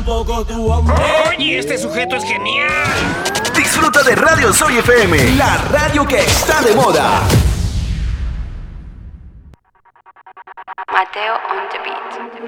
poco tu hombre. Oye, este sujeto es genial. Disfruta de Radio Soy FM, la radio que está de moda. Mateo on the beat.